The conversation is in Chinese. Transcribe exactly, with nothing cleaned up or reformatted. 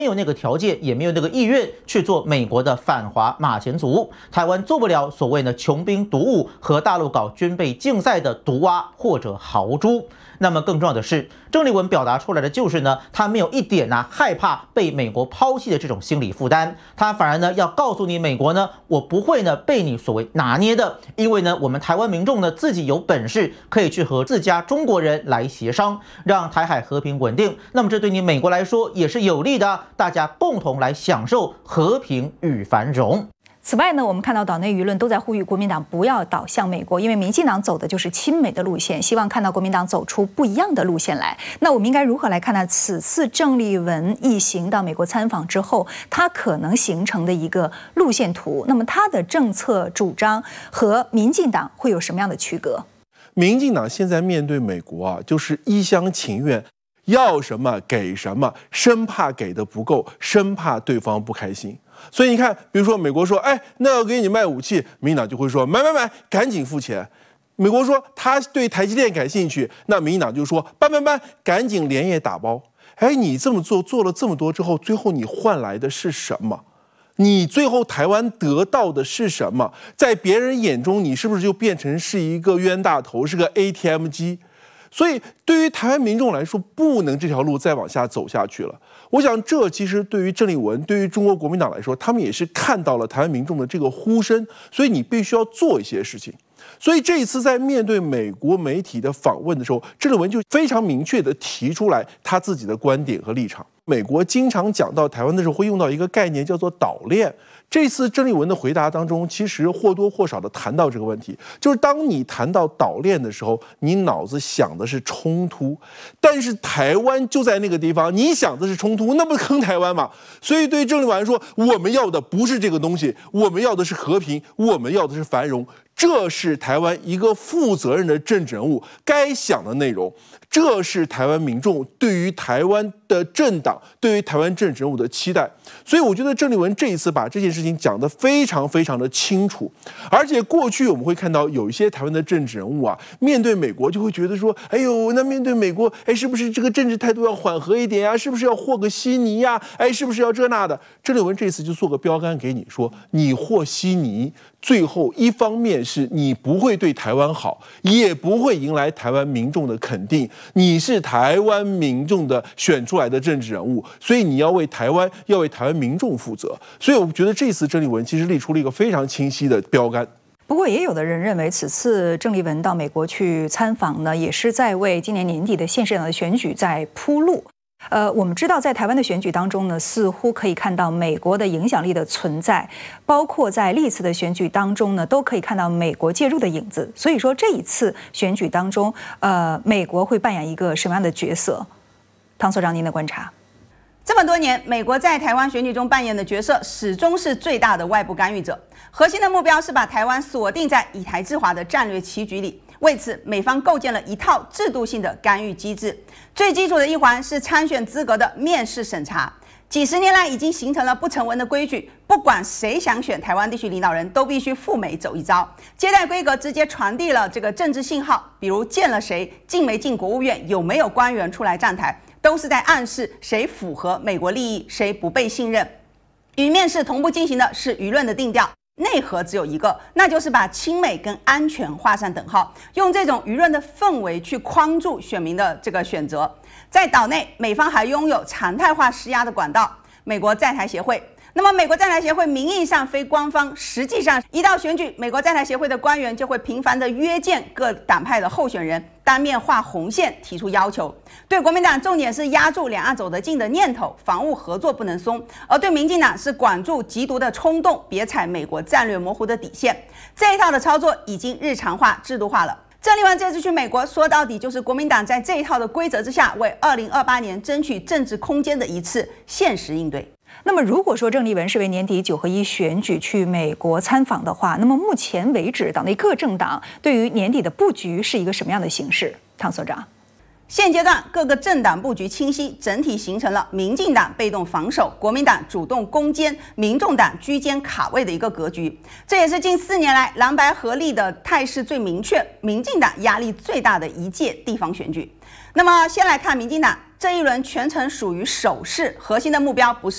没有那个条件，也没有那个意愿去做美国的反华马前卒。台湾做不了所谓的穷兵黩武和大陆搞军备竞赛的毒蛙或者豪猪。那么更重要的是，郑丽文表达出来的就是呢，他没有一点呢、啊、害怕被美国抛弃的这种心理负担，他反而呢要告诉你，美国呢，我不会呢被你所谓拿捏的，因为呢，我们台湾民众呢自己有本事可以去和自家中国人来协商，让台海和平稳定。那么这对你美国来说也是有利的，大家共同来享受和平与繁荣。 此外呢，我们看到岛内舆论都在呼吁国民党不要倒向美国，因为民进党走的就是亲美的路线，希望看到国民党走出不一样的路线来。那我们应该如何来看待此次郑丽文一行到美国参访之后，他可能形成的一个路线图？那么他的政策主张和民进党会有什么样的区隔？ 民进党现在面对美国啊，就是一厢情愿，要什么给什么，生怕给的不够，生怕对方不开心。所以你看，比如说美国说，哎，那要给你卖武器，民进党就会说买买买，赶紧付钱。美国说他对台积电感兴趣，那民进党就说搬搬搬，赶紧连夜打包。哎，你这么做做了这么多之后，最后你换来的是什么？你最后台湾得到的是什么？在别人眼中，你是不是就变成是一个冤大头，是个 A T M 机？所以对于台湾民众来说，不能这条路再往下走下去了。我想这其实对于郑丽文，对于中国国民党来说，他们也是看到了台湾民众的这个呼声，所以你必须要做一些事情。所以这一次在面对美国媒体的访问的时候，郑丽文就非常明确地提出来他自己的观点和立场。美国经常讲到台湾的时候会用到一个概念叫做岛链。这次郑丽文的回答当中，其实或多或少的谈到这个问题，就是当你谈到岛链的时候，你脑子想的是冲突，但是台湾就在那个地方，你想的是冲突，那不坑台湾吗？所以对郑丽文来说，我们要的不是这个东西，我们要的是和平，我们要的是繁荣。这是台湾一个负责任的政治人物该想的内容，这是台湾民众对于台湾的政党、对于台湾政治人物的期待。所以我觉得郑丽文这一次把这件事情讲得非常非常的清楚，而且过去我们会看到有一些台湾的政治人物啊，面对美国就会觉得说，哎呦，那面对美国，哎，是不是这个政治态度要缓和一点呀？是不是要和个稀泥呀？哎，是不是要这那的？郑丽文这次就做个标杆给你说，你和稀泥，最后一方面是你不会对台湾好，也不会迎来台湾民众的肯定，你是台湾民众的选出来的政治人物，所以你要为台湾，要为台湾民众负责。所以我觉得这次郑丽文其实立出了一个非常清晰的标杆。 不过也有的人认为，此次郑丽文到美国去参访呢，也是在为今年年底的县市长的选举在铺路。呃，我们知道在台湾的选举当中呢，似乎可以看到美国的影响力的存在，包括在历次的选举当中呢，都可以看到美国介入的影子。所以说这一次选举当中，呃，美国会扮演一个什么样的角色？汤所长，您的观察？ 这么多年，美国在台湾选举中扮演的角色始终是最大的外部干预者，核心的目标是把台湾锁定在以台制华的战略棋局里。为此，美方构建了一套制度性的干预机制，最基础的一环是参选资格的面试审查。几十年来已经形成了不成文的规矩，不管谁想选台湾地区领导人，都必须赴美走一遭。接待规格直接传递了这个政治信号，比如见了谁，进没进国务院，有没有官员出来站台，都是在暗示谁符合美国利益，谁不被信任。与面试同步进行的是舆论的定调。内核只有一个，那就是把亲美跟安全画上等号，用这种舆论的氛围去框住选民的这个选择。在岛内，美方还拥有常态化施压的管道——美国在台协会。那么，美国在台协会名义上非官方，实际上一到选举，美国在台协会的官员就会频繁地约见各党派的候选人，当面画红线，提出要求。对国民党，重点是压住两岸走得近的念头，防务合作不能松；而对民进党是管住缉毒的冲动，别踩美国战略模糊的底线。这一套的操作已经日常化、制度化了。郑丽文这次去美国，说到底就是国民党在这一套的规则之下，为二零二八年争取政治空间的一次现实应对。 那么，如果说郑丽文是为年底九合一选举去美国参访的话，那么目前为止，党内各政党对于年底的布局是一个什么样的形式？汤所长。 现阶段各个政党布局清晰，整体形成了民进党被动防守，国民党主动攻坚，民众党居间卡位的一个格局。这也是近四年来蓝白合力的态势最明确，民进党压力最大的一届地方选举。那么先来看民进党这一轮全程属于守势，核心的目标不是